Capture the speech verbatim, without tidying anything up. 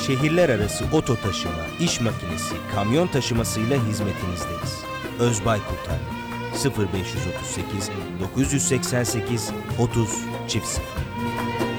şehirler arası oto taşıma, iş makinesi, kamyon taşımasıyla hizmetinizdeyiz. Özbay Kurtarma sıfır beş otuz sekiz dokuz seksen sekiz otuz sıfır sıfır